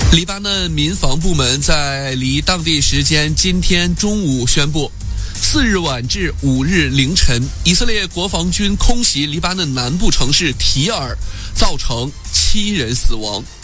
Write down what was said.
黎巴嫩民防部门在离当地时间今天中午宣布，4日晚至5日凌晨，以色列国防军空袭黎巴嫩南部城市提尔，造成7人死亡。